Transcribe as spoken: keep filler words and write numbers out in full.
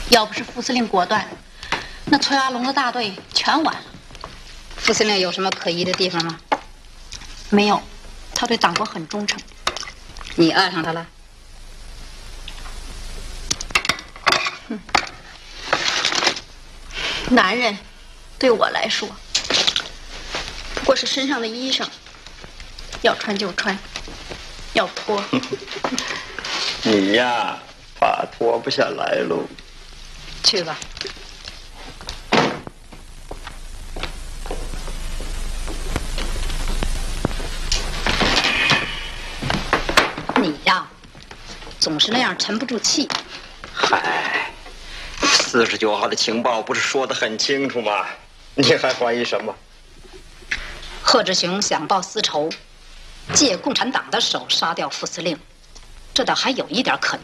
要不是副司令果断，那崔阿龙的大队全完了。 副司令有什么可疑的地方吗？ 没有，他对党国很忠诚。 你爱上他了？ 哼，男人对我来说，不过是身上的衣裳，要穿就穿，要脱。 你呀，怕脱不下来喽。 去吧。你呀，总是那样沉不住气。 嗨，四十九号的情报不是说得很清楚吗？你还怀疑什么？ 贺志雄想报私仇，借共产党的手杀掉副司令，这倒还有一点可能。